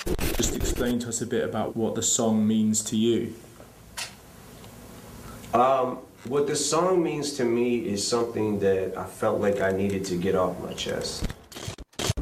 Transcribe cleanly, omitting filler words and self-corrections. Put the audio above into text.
Just explain to us a bit about what the song means to you. What the song means to me is something that I felt like I needed to get off my chest.